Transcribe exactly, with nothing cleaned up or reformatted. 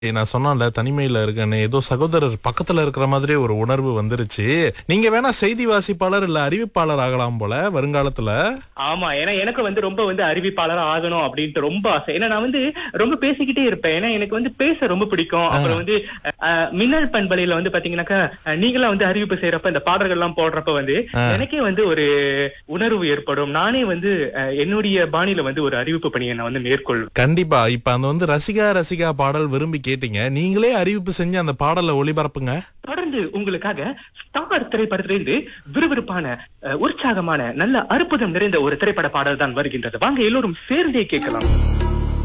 நான் சொன்னேன்ல தனிமையில இருக்கேன்னு, ஏதோ சகோதரர் பக்கத்துல இருக்கிற மாதிரி ஒரு உணர்வு வந்துருச்சு. நீங்க வேணா செய்தி வாசிப்பாளர் இல்ல அறிவிப்பாளர் ஆகலாம் போல வருங்காலத்துல. ஆமா, ஏன்னா எனக்கு வந்து ரொம்ப வந்து அறிவிப்பாளர் ஆகணும் அப்படின்ட்டு ரொம்ப ஆசை. ஏன்னா நான் வந்து ரொம்ப பேசிக்கிட்டே இருப்பேன். ஏன்னா எனக்கு வந்து பேச ரொம்ப பிடிக்கும். அப்புறம் வந்து அஹ், மின்னல் பண்பலையில வந்து பாத்தீங்கன்னாக்கா அஹ், நீங்களாம் வந்து அறிவிப்பு செய்யறப்ப இந்த பாடல்கள் எல்லாம் போடுறப்ப வந்து எனக்கே வந்து ஒரு உணர்வு ஏற்படும். நானே வந்து அஹ், என்னுடைய பாணியில வந்து ஒரு அறிவிப்பு பணியை நான் வந்து மேற்கொள்வேன். கண்டிப்பா. இப்ப அந்த வந்து ரசிகா ரசிகா பாடல் விரும்பி கேட்டீங்க. நீங்களே அறிவிப்பு செஞ்சு அந்த பாடலை ஒளிபரப்புங்க. தொடர்ந்து உங்களுக்காக ஸ்டார் திரைப்படத்திலிருந்து விறுவிறுப்பான அஹ், உற்சாகமான நல்ல அற்புதம் நிறைந்த ஒரு திரைப்பட பாடல் தான் வருகின்றது. வாங்க எல்லோரும் சேர்ந்தே கேட்கலாம்.